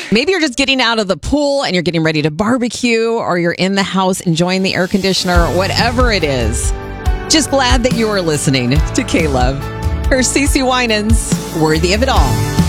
Maybe you're just getting out of the pool and you're getting ready to barbecue, or you're in the house enjoying the air conditioner, whatever it is. Just glad that you are listening to K-Love. Her CeCe Winans, Worthy of It All.